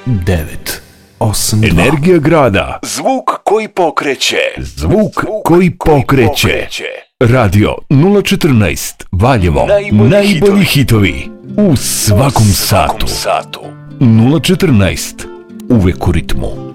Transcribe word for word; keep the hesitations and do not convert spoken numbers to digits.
devet osam dva. Energija grada. Zvuk koji pokreće. Zvuk, Zvuk koji pokreće. pokreće. Radio nula četrnaest Valjevo. Najbolji, Najbolji hitovi. hitovi u svakom, u svakom satu. satu. nula četrnaest Uvek u ritmu.